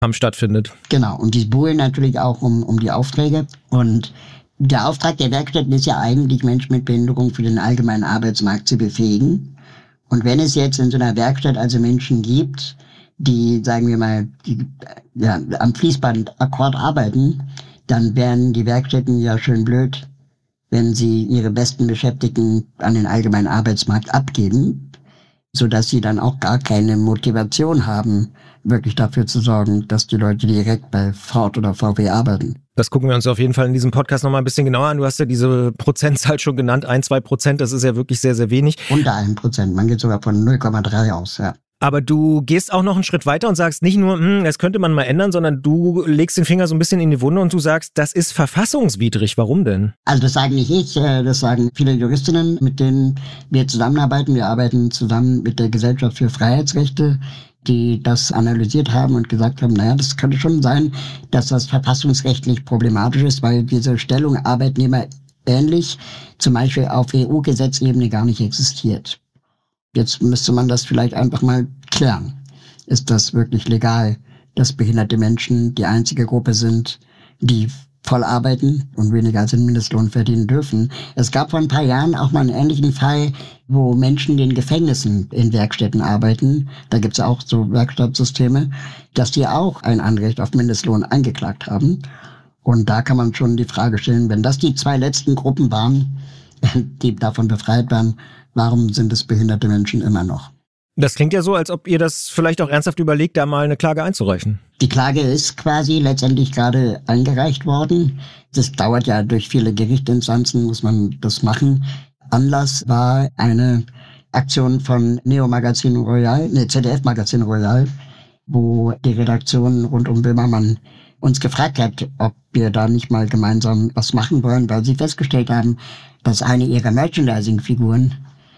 stattfindet. Genau, und die buhlen natürlich auch um die Aufträge. Und der Auftrag der Werkstätten ist ja eigentlich, Menschen mit Behinderung für den allgemeinen Arbeitsmarkt zu befähigen. Und wenn es jetzt in so einer Werkstatt also Menschen gibt, die, sagen wir mal, am Fließbandakkord arbeiten, dann wären die Werkstätten ja schön blöd, wenn sie ihre besten Beschäftigten an den allgemeinen Arbeitsmarkt abgeben, sodass sie dann auch gar keine Motivation haben, wirklich dafür zu sorgen, dass die Leute direkt bei Ford oder VW arbeiten. Das gucken wir uns auf jeden Fall in diesem Podcast nochmal ein bisschen genauer an. Du hast ja diese Prozentzahl schon genannt, 1-2%, das ist ja wirklich sehr, sehr wenig. Unter 1%, man geht sogar von 0,3 aus, ja. Aber du gehst auch noch einen Schritt weiter und sagst nicht nur, das könnte man mal ändern, sondern du legst den Finger so ein bisschen in die Wunde und du sagst, das ist verfassungswidrig. Warum denn? Also das sage nicht ich, das sagen viele Juristinnen, mit denen wir zusammenarbeiten. Wir arbeiten zusammen mit der Gesellschaft für Freiheitsrechte, die das analysiert haben und gesagt haben, naja, das könnte schon sein, dass das verfassungsrechtlich problematisch ist, weil diese Stellung Arbeitnehmer ähnlich zum Beispiel auf EU-Gesetzebene gar nicht existiert. Jetzt müsste man das vielleicht einfach mal klären. Ist das wirklich legal, dass behinderte Menschen die einzige Gruppe sind, die voll arbeiten und weniger als den Mindestlohn verdienen dürfen? Es gab vor ein paar Jahren auch mal einen ähnlichen Fall, wo Menschen in Gefängnissen in Werkstätten arbeiten. Da gibt's ja auch so Werkstattsysteme, dass die auch ein Anrecht auf Mindestlohn eingeklagt haben. Und da kann man schon die Frage stellen, wenn das die 2 letzten Gruppen waren, die davon befreit waren, warum sind es behinderte Menschen immer noch? Das klingt ja so, als ob ihr das vielleicht auch ernsthaft überlegt, da mal eine Klage einzureichen. Die Klage ist quasi letztendlich gerade eingereicht worden. Das dauert ja durch viele Gerichtsinstanzen, muss man das machen. Anlass war eine Aktion von ZDF Magazin Royal, wo die Redaktion rund um Böhmermann uns gefragt hat, ob wir da nicht mal gemeinsam was machen wollen, weil sie festgestellt haben, dass eine ihrer Merchandising-Figuren,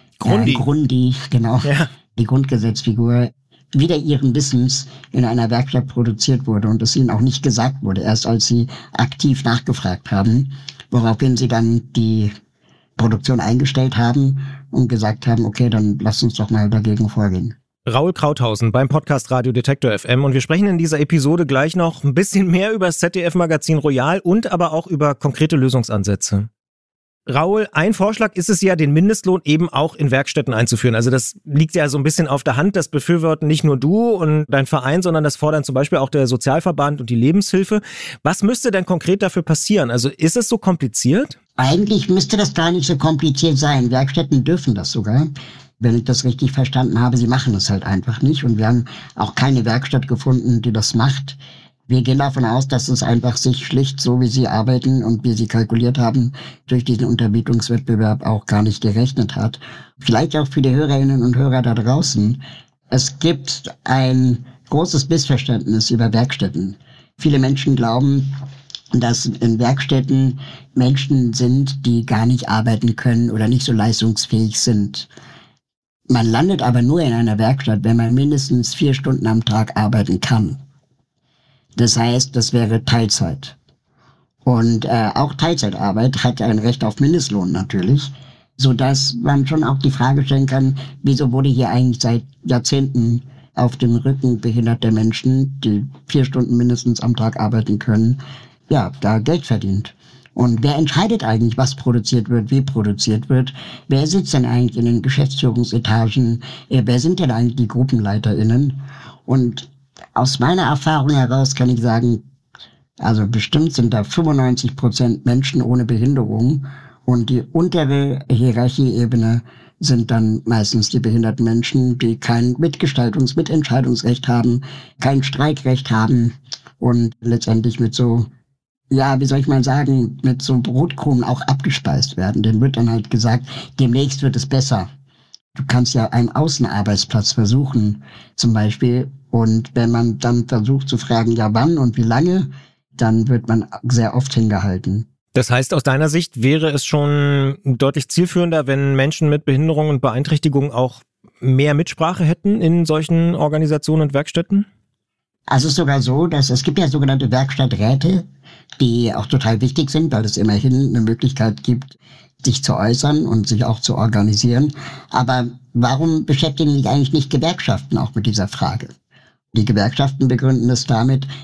Grundi, genau, ja. Die Grundgesetzfigur, wider ihren Wissens in einer Werkstatt produziert wurde und es ihnen auch nicht gesagt wurde, erst als sie aktiv nachgefragt haben, woraufhin sie dann die Produktion eingestellt haben und gesagt haben, okay, dann lass uns doch mal dagegen vorgehen. Raul Krauthausen beim Podcast Radio Detektor FM und wir sprechen in dieser Episode gleich noch ein bisschen mehr über das ZDF-Magazin Royal und aber auch über konkrete Lösungsansätze. Raul, ein Vorschlag ist es ja, den Mindestlohn eben auch in Werkstätten einzuführen. Also das liegt ja so ein bisschen auf der Hand, das befürworten nicht nur du und dein Verein, sondern das fordern zum Beispiel auch der Sozialverband und die Lebenshilfe. Was müsste denn konkret dafür passieren? Also ist es so kompliziert? Eigentlich müsste das gar nicht so kompliziert sein. Werkstätten dürfen das sogar. Wenn ich das richtig verstanden habe, sie machen das halt einfach nicht. Und wir haben auch keine Werkstatt gefunden, die das macht. Wir gehen davon aus, dass es einfach sich schlicht, so wie sie arbeiten und wie sie kalkuliert haben, durch diesen Unterbietungswettbewerb auch gar nicht gerechnet hat. Vielleicht auch für die Hörerinnen und Hörer da draußen. Es gibt ein großes Missverständnis über Werkstätten. Viele Menschen glauben, dass in Werkstätten Menschen sind, die gar nicht arbeiten können oder nicht so leistungsfähig sind. Man landet aber nur in einer Werkstatt, wenn man mindestens 4 Stunden am Tag arbeiten kann. Das heißt, das wäre Teilzeit. Und auch Teilzeitarbeit hat ein Recht auf Mindestlohn natürlich, sodass man schon auch die Frage stellen kann, wieso wurde hier eigentlich seit Jahrzehnten auf dem Rücken behinderter Menschen, die 4 Stunden mindestens am Tag arbeiten können, ja, da Geld verdient. Und wer entscheidet eigentlich, was produziert wird, wie produziert wird? Wer sitzt denn eigentlich in den Geschäftsführungsetagen? Wer sind denn eigentlich die GruppenleiterInnen? Und aus meiner Erfahrung heraus kann ich sagen, also bestimmt sind da 95% Menschen ohne Behinderung und die untere Hierarchieebene sind dann meistens die behinderten Menschen, die kein Mitentscheidungsrecht haben, kein Streikrecht haben und letztendlich mit so, ja, wie soll ich mal sagen, mit so Brotkrumen auch abgespeist werden. Denen wird dann halt gesagt, demnächst wird es besser. Du kannst ja einen Außenarbeitsplatz versuchen, zum Beispiel. Und wenn man dann versucht zu fragen, ja wann und wie lange, dann wird man sehr oft hingehalten. Das heißt, aus deiner Sicht wäre es schon deutlich zielführender, wenn Menschen mit Behinderung und Beeinträchtigung auch mehr Mitsprache hätten in solchen Organisationen und Werkstätten? Also es ist sogar so, dass es gibt ja sogenannte Werkstatträte, die auch total wichtig sind, weil es immerhin eine Möglichkeit gibt, sich zu äußern und sich auch zu organisieren. Aber warum beschäftigen sich eigentlich nicht Gewerkschaften auch mit dieser Frage? Die Gewerkschaften begründen es damit,